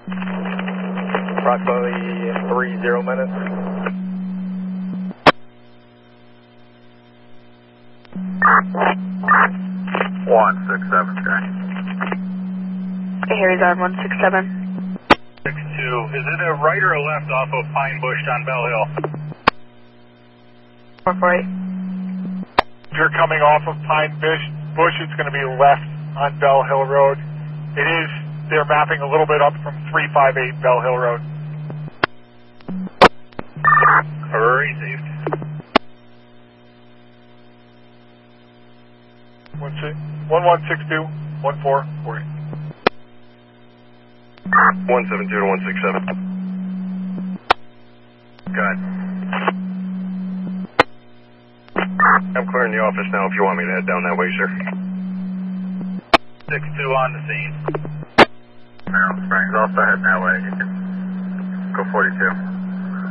Approximately 30 minutes. One 6-7, okay. Hey, Harry's on 167. 6-2. Is it a right or a left off of Pine Bush on Bell Hill? 448. If you're coming off of Pine Bush, it's going to be left on Bell Hill Road. They're mapping a little bit up from 358 Bell Hill Road. Received. 1162 1440. 172 to 167. Good. I'm clearing the office now if you want me to head down that way, sir. 6-2 on the scene. Merrill Springs, also heading that way. You can go 42.